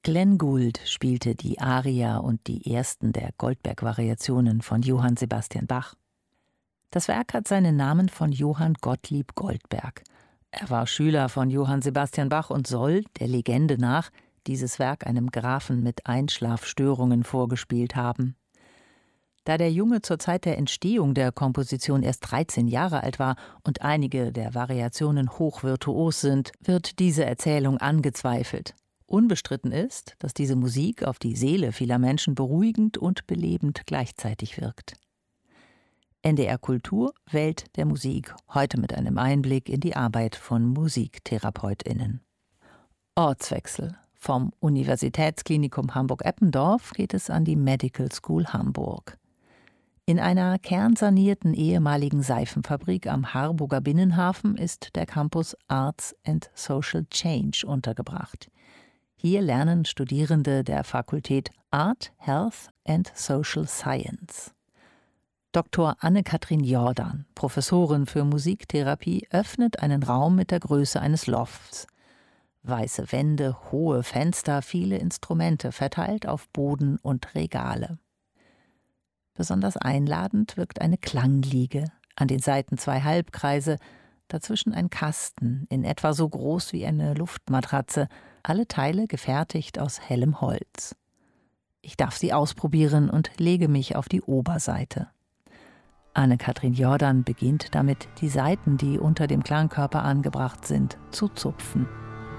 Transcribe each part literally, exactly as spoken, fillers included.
Glenn Gould spielte die Aria und die ersten der Goldberg-Variationen von Johann Sebastian Bach. Das Werk hat seinen Namen von Johann Gottlieb Goldberg. Er war Schüler von Johann Sebastian Bach und soll, der Legende nach, dieses Werk einem Grafen mit Einschlafstörungen vorgespielt haben. Da der Junge zur Zeit der Entstehung der Komposition erst dreizehn Jahre alt war und einige der Variationen hochvirtuos sind, wird diese Erzählung angezweifelt. Unbestritten ist, dass diese Musik auf die Seele vieler Menschen beruhigend und belebend gleichzeitig wirkt. N D R Kultur, Welt der Musik, heute mit einem Einblick in die Arbeit von MusiktherapeutInnen. Ortswechsel. Vom Universitätsklinikum Hamburg-Eppendorf geht es an die Medical School Hamburg. In einer kernsanierten ehemaligen Seifenfabrik am Harburger Binnenhafen ist der Campus Arts and Social Change untergebracht. Hier lernen Studierende der Fakultät Art, Health and Social Science. Doktor Anne-Kathrin Jordan, Professorin für Musiktherapie, öffnet einen Raum mit der Größe eines Lofts. Weiße Wände, hohe Fenster, viele Instrumente, verteilt auf Boden und Regale. Besonders einladend wirkt eine Klangliege, an den Seiten zwei Halbkreise, dazwischen ein Kasten, in etwa so groß wie eine Luftmatratze, alle Teile gefertigt aus hellem Holz. Ich darf sie ausprobieren und lege mich auf die Oberseite. Anne-Kathrin Jordan beginnt damit, die Saiten, die unter dem Klangkörper angebracht sind, zu zupfen.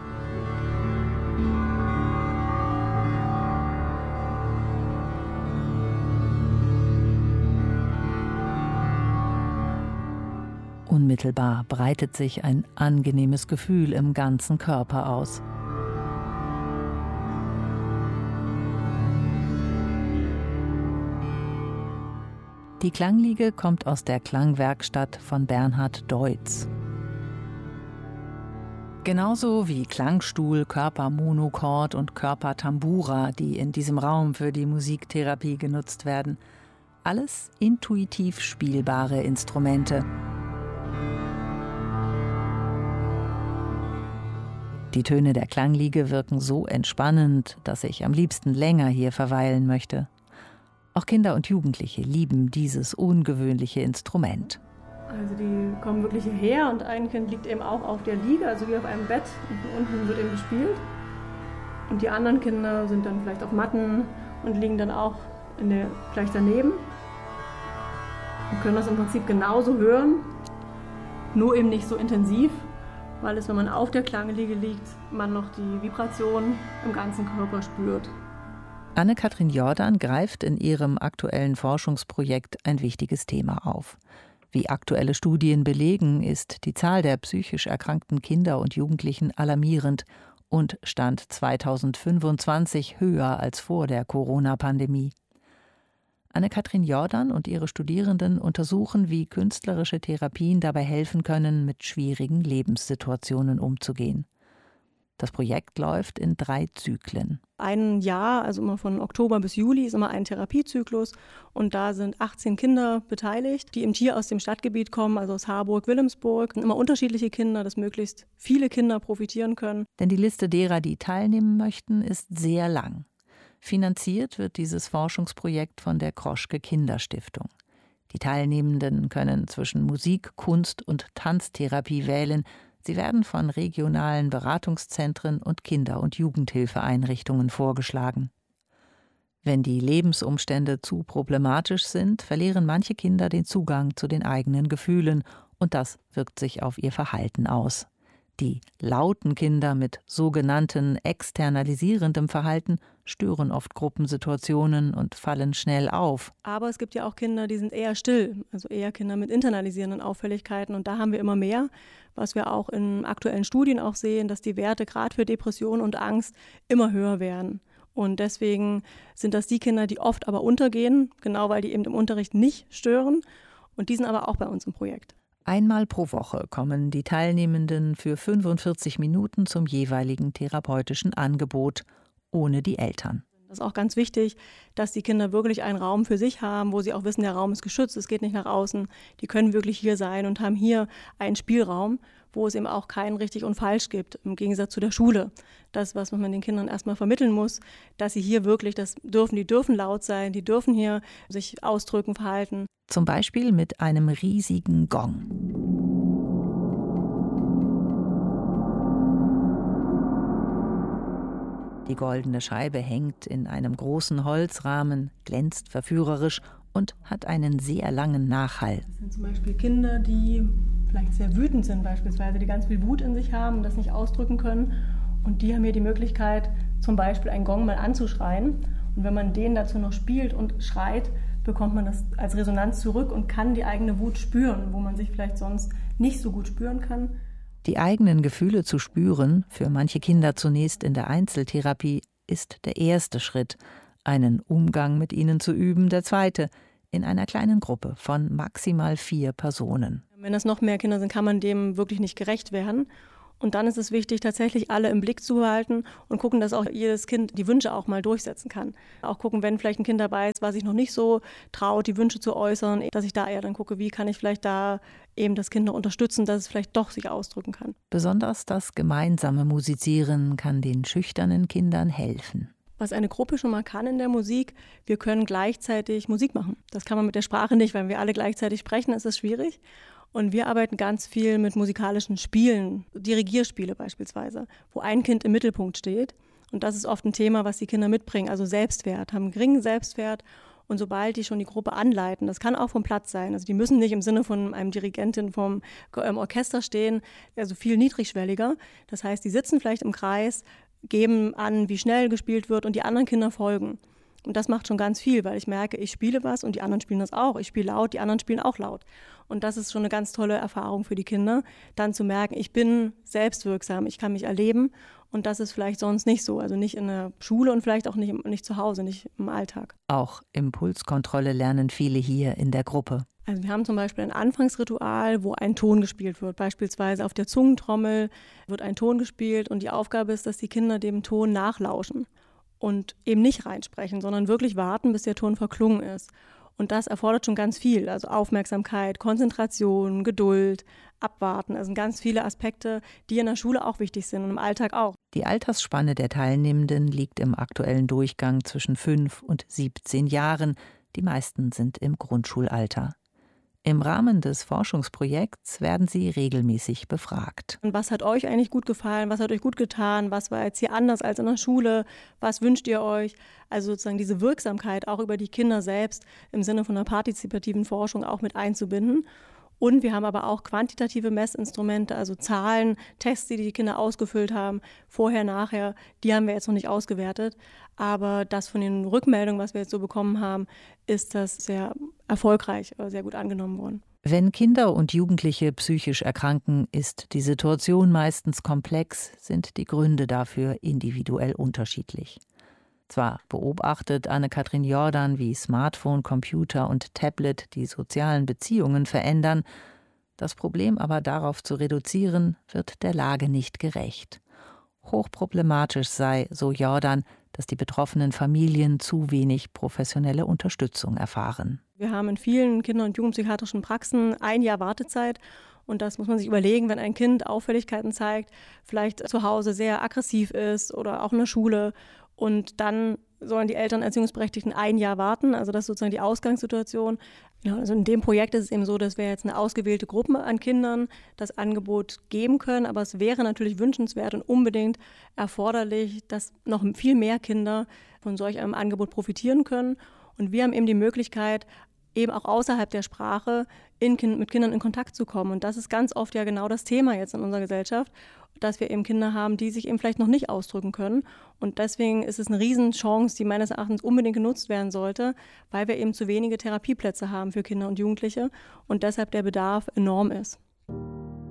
Unmittelbar breitet sich ein angenehmes Gefühl im ganzen Körper aus. Die Klangliege kommt aus der Klangwerkstatt von Bernhard Deutz. Genauso wie Klangstuhl, Körpermonochord und Körpertambura, die in diesem Raum für die Musiktherapie genutzt werden. Alles intuitiv spielbare Instrumente. Die Töne der Klangliege wirken so entspannend, dass ich am liebsten länger hier verweilen möchte. Auch Kinder und Jugendliche lieben dieses ungewöhnliche Instrument. Also die kommen wirklich hierher und ein Kind liegt eben auch auf der Liege, also wie auf einem Bett. Und unten wird eben gespielt. Und die anderen Kinder sind dann vielleicht auf Matten und liegen dann auch in der, gleich daneben. Wir können das im Prinzip genauso hören, nur eben nicht so intensiv, weil es, wenn man auf der Klangliege liegt, man noch die Vibration im ganzen Körper spürt. Anne-Kathrin Jordan greift in ihrem aktuellen Forschungsprojekt ein wichtiges Thema auf. Wie aktuelle Studien belegen, ist die Zahl der psychisch erkrankten Kinder und Jugendlichen alarmierend und stand zweitausendfünfundzwanzig höher als vor der Corona-Pandemie. Anne-Kathrin Jordan und ihre Studierenden untersuchen, wie künstlerische Therapien dabei helfen können, mit schwierigen Lebenssituationen umzugehen. Das Projekt läuft in drei Zyklen. Ein Jahr, also immer von Oktober bis Juli, ist immer ein Therapiezyklus. Und da sind achtzehn Kinder beteiligt, die eben hier aus dem Stadtgebiet kommen, also aus Harburg, Wilhelmsburg. Immer unterschiedliche Kinder, dass möglichst viele Kinder profitieren können. Denn die Liste derer, die teilnehmen möchten, ist sehr lang. Finanziert wird dieses Forschungsprojekt von der Kroschke Kinderstiftung. Die Teilnehmenden können zwischen Musik, Kunst und Tanztherapie wählen. Sie werden von regionalen Beratungszentren und Kinder- und Jugendhilfeeinrichtungen vorgeschlagen. Wenn die Lebensumstände zu problematisch sind, verlieren manche Kinder den Zugang zu den eigenen Gefühlen und das wirkt sich auf ihr Verhalten aus. Die lauten Kinder mit sogenannten externalisierendem Verhalten stören oft Gruppensituationen und fallen schnell auf. Aber es gibt ja auch Kinder, die sind eher still, also eher Kinder mit internalisierenden Auffälligkeiten. Und da haben wir immer mehr, was wir auch in aktuellen Studien auch sehen, dass die Werte gerade für Depression und Angst immer höher werden. Und deswegen sind das die Kinder, die oft aber untergehen, genau weil die eben im Unterricht nicht stören. Und die sind aber auch bei uns im Projekt. Einmal pro Woche kommen die Teilnehmenden für fünfundvierzig Minuten zum jeweiligen therapeutischen Angebot, ohne die Eltern. Das ist auch ganz wichtig, dass die Kinder wirklich einen Raum für sich haben, wo sie auch wissen, der Raum ist geschützt, es geht nicht nach außen. Die können wirklich hier sein und haben hier einen Spielraum, wo es eben auch kein richtig und falsch gibt, im Gegensatz zu der Schule. Das, was man den Kindern erstmal vermitteln muss, dass sie hier wirklich das dürfen, die dürfen laut sein, die dürfen hier sich ausdrücken, verhalten. Zum Beispiel mit einem riesigen Gong. Die goldene Scheibe hängt in einem großen Holzrahmen, glänzt verführerisch und hat einen sehr langen Nachhall. Das sind zum Beispiel Kinder, die vielleicht sehr wütend sind beispielsweise, die ganz viel Wut in sich haben und das nicht ausdrücken können. Und die haben hier die Möglichkeit, zum Beispiel einen Gong mal anzuschreien. Und wenn man den dazu noch spielt und schreit, bekommt man das als Resonanz zurück und kann die eigene Wut spüren, wo man sich vielleicht sonst nicht so gut spüren kann. Die eigenen Gefühle zu spüren, für manche Kinder zunächst in der Einzeltherapie, ist der erste Schritt. Einen Umgang mit ihnen zu üben, der zweite, in einer kleinen Gruppe von maximal vier Personen. Wenn das noch mehr Kinder sind, kann man dem wirklich nicht gerecht werden. Und dann ist es wichtig, tatsächlich alle im Blick zu behalten und gucken, dass auch jedes Kind die Wünsche auch mal durchsetzen kann. Auch gucken, wenn vielleicht ein Kind dabei ist, was sich noch nicht so traut, die Wünsche zu äußern, dass ich da eher dann gucke, wie kann ich vielleicht da eben das Kind noch unterstützen, dass es vielleicht doch sich ausdrücken kann. Besonders das gemeinsame Musizieren kann den schüchternen Kindern helfen. Was eine Gruppe schon mal kann in der Musik, wir können gleichzeitig Musik machen. Das kann man mit der Sprache nicht, wenn wir alle gleichzeitig sprechen, ist es schwierig. Und wir arbeiten ganz viel mit musikalischen Spielen, Dirigierspiele beispielsweise, wo ein Kind im Mittelpunkt steht. Und das ist oft ein Thema, was die Kinder mitbringen, also Selbstwert, haben einen geringen Selbstwert. Und sobald die schon die Gruppe anleiten, das kann auch vom Platz sein, also die müssen nicht im Sinne von einem Dirigentin vom Orchester stehen, also viel niedrigschwelliger. Das heißt, die sitzen vielleicht im Kreis, geben an, wie schnell gespielt wird und die anderen Kinder folgen. Und das macht schon ganz viel, weil ich merke, ich spiele was und die anderen spielen das auch. Ich spiele laut, die anderen spielen auch laut. Und das ist schon eine ganz tolle Erfahrung für die Kinder, dann zu merken, ich bin selbstwirksam, ich kann mich erleben und das ist vielleicht sonst nicht so. Also nicht in der Schule und vielleicht auch nicht, nicht zu Hause, nicht im Alltag. Auch Impulskontrolle lernen viele hier in der Gruppe. Also wir haben zum Beispiel ein Anfangsritual, wo ein Ton gespielt wird. Beispielsweise auf der Zungentrommel wird ein Ton gespielt und die Aufgabe ist, dass die Kinder dem Ton nachlauschen. Und eben nicht reinsprechen, sondern wirklich warten, bis der Ton verklungen ist. Und das erfordert schon ganz viel, also Aufmerksamkeit, Konzentration, Geduld, Abwarten. Also ganz viele Aspekte, die in der Schule auch wichtig sind und im Alltag auch. Die Altersspanne der Teilnehmenden liegt im aktuellen Durchgang zwischen fünf und siebzehn Jahren. Die meisten sind im Grundschulalter. Im Rahmen des Forschungsprojekts werden sie regelmäßig befragt. Und was hat euch eigentlich gut gefallen? Was hat euch gut getan? Was war jetzt hier anders als in der Schule? Was wünscht ihr euch? Also sozusagen diese Wirksamkeit auch über die Kinder selbst im Sinne von einer partizipativen Forschung auch mit einzubinden. Und wir haben aber auch quantitative Messinstrumente, also Zahlen, Tests, die die Kinder ausgefüllt haben, vorher, nachher, die haben wir jetzt noch nicht ausgewertet. Aber das von den Rückmeldungen, was wir jetzt so bekommen haben, ist das sehr erfolgreich oder sehr gut angenommen worden. Wenn Kinder und Jugendliche psychisch erkranken, ist die Situation meistens komplex, sind die Gründe dafür individuell unterschiedlich. Zwar beobachtet Anne-Kathrin Jordan, wie Smartphone, Computer und Tablet die sozialen Beziehungen verändern. Das Problem aber darauf zu reduzieren, wird der Lage nicht gerecht. Hochproblematisch sei, so Jordan, dass die betroffenen Familien zu wenig professionelle Unterstützung erfahren. Wir haben in vielen Kinder- und Jugendpsychiatrischen Praxen ein Jahr Wartezeit. Und das muss man sich überlegen, wenn ein Kind Auffälligkeiten zeigt, vielleicht zu Hause sehr aggressiv ist oder auch in der Schule. Und dann sollen die Eltern Erziehungsberechtigten ein Jahr warten. Also das ist sozusagen die Ausgangssituation. Ja, also in dem Projekt ist es eben so, dass wir jetzt eine ausgewählte Gruppe an Kindern das Angebot geben können. Aber es wäre natürlich wünschenswert und unbedingt erforderlich, dass noch viel mehr Kinder von solch einem Angebot profitieren können. Und wir haben eben die Möglichkeit, eben auch außerhalb der Sprache in kind, mit Kindern in Kontakt zu kommen. Und das ist ganz oft ja genau das Thema jetzt in unserer Gesellschaft, dass wir eben Kinder haben, die sich eben vielleicht noch nicht ausdrücken können. Und deswegen ist es eine Riesenchance, die meines Erachtens unbedingt genutzt werden sollte, weil wir eben zu wenige Therapieplätze haben für Kinder und Jugendliche und deshalb der Bedarf enorm ist.